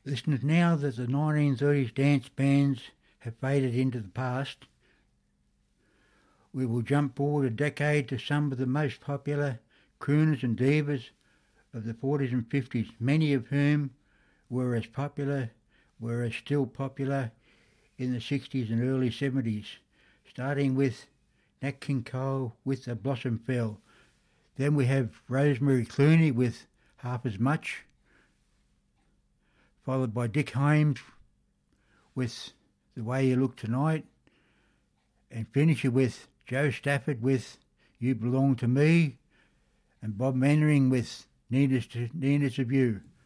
Listeners, now that the 1930s dance bands have faded into the past, we will jump forward a decade to some of the most popular crooners and divas of the 40s and 50s, many of whom were still popular in the 60s and early 70s, starting with Nat King Cole with The Blossom Fell. Then we have Rosemary Clooney with Half As Much, followed by Dick Haymes with The Way You Look Tonight, and finishing with Joe Stafford with You Belong to Me, and Bob Mannering with Needless of You.